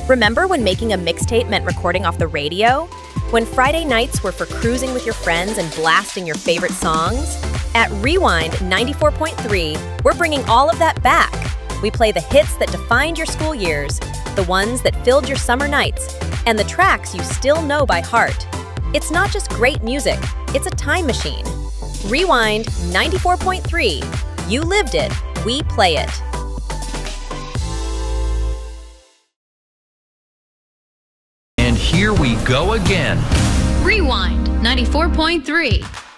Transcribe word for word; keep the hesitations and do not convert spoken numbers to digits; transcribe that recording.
Remember when making a mixtape meant recording off the radio? When Friday nights were for cruising with your friends and blasting your favorite songs? At Rewind ninety-four point three, we're bringing all of that back. We play the hits that defined your school years, the ones that filled your summer nights, and the tracks you still know by heart. It's not just great music, it's a time machine. Rewind ninety-four point three. You lived it, we play it. And here we go again. Rewind ninety-four point three.